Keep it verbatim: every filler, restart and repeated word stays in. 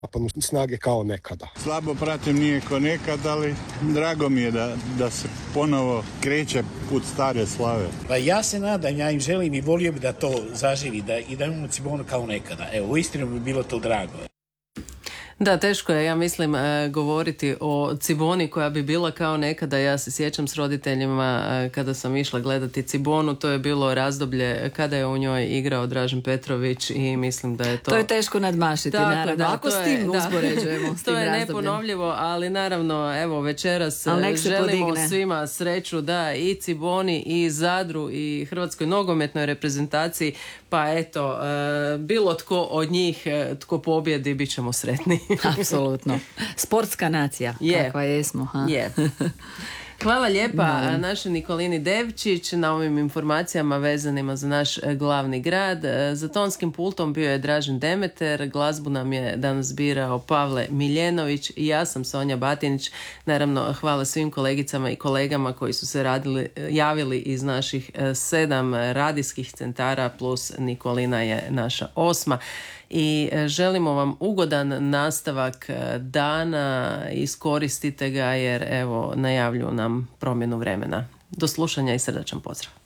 naponu snage kao nekada. Slabo pratim, nije ko nekad, ali drago mi je da, da se ponovo kreće put stare slave. Pa ja se nadam, ja im želim i volio bi da to zaživi da, i da imamo Cibonu kao nekada. Evo, uistinu bi bilo to drago. Da, teško je, ja mislim, e, govoriti o Ciboni koja bi bila kao nekada. Ja se sjećam s roditeljima e, kada sam išla gledati Cibonu, to je bilo razdoblje kada je u njoj igrao Dražen Petrović i mislim da je to... To je teško nadmašiti, Tako, naravno, da, ako to s tim je, uspoređujemo. S tim to je razdobljem. neponovljivo, ali naravno, evo, večeras želimo podigne. svima sreću, da, i Ciboni, i Zadru, i Hrvatskoj nogometnoj reprezentaciji, pa eto, e, bilo tko od njih, e, tko pobjedi, bit ćemo sretni. Apsolutno. Sportska nacija, je. Kakva jesmo. Ha? Je. Hvala lijepa no. našoj Nikolini Devčić na ovim informacijama vezanima za naš glavni grad. Za tonskim pultom bio je Dražen Demeter, glazbu nam je danas birao Pavle Miljenović i ja sam Sonja Batinić. Naravno, hvala svim kolegicama i kolegama koji su se radili, javili iz naših sedam radijskih centara, plus Nikolina je naša osma. I želimo vam ugodan nastavak dana, iskoristite ga jer evo najavljuju nam promjenu vremena. Do slušanja i srdačan pozdrav.